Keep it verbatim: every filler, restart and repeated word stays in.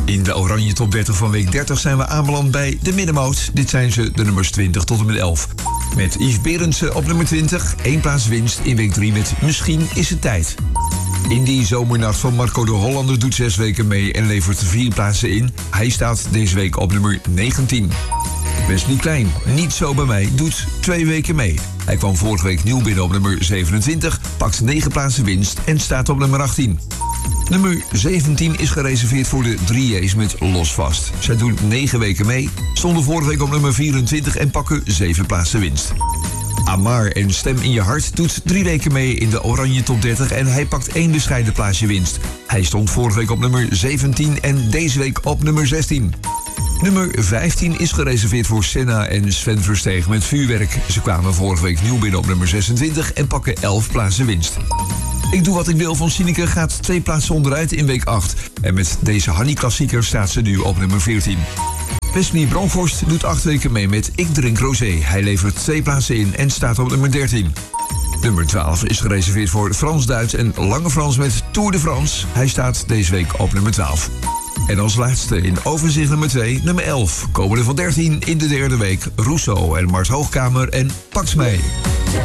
In de Oranje Top dertig van week dertig zijn we aanbeland bij de middenmoot. Dit zijn ze, de nummers twintig tot en met elf. Met Yves Berendsen op nummer twintig. Eén plaats winst in week drie met Misschien is het tijd. In die zomernacht van Marco de Hollander doet zes weken mee en levert vier plaatsen in. Hij staat deze week op nummer negentien. Wesley Klein, Niet zo bij mij, doet twee weken mee. Hij kwam vorige week nieuw binnen op nummer zevenentwintig, pakt negen plaatsen winst en staat op nummer achttien. Nummer zeventien is gereserveerd voor de drie J's met Los Vast. Zij doen negen weken mee, stonden vorige week op nummer vierentwintig en pakken zeven plaatsen winst. Amar en Stem in je hart doet drie weken mee in de Oranje Top dertig en hij pakt één bescheiden plaatsje winst. Hij stond vorige week op nummer zeventien en deze week op nummer zestien. Nummer vijftien is gereserveerd voor Senna en Sven Versteeg met Vuurwerk. Ze kwamen vorige week nieuw binnen op nummer zesentwintig en pakken elf plaatsen winst. Ik doe wat ik wil van Sineke gaat twee plaatsen onderuit in week acht. En met deze Hannie-klassieker staat ze nu op nummer veertien. Wesley Bronkhorst doet acht weken mee met Ik drink rosé. Hij levert twee plaatsen in en staat op nummer dertien. Nummer twaalf is gereserveerd voor Frans Duits en Lange Frans met Tour de France. Hij staat deze week op nummer twaalf. En als laatste in overzicht nummer twee, nummer elf. Komende van dertien in de derde week. Rousseau en Mart Hoogkamer en Pax mee.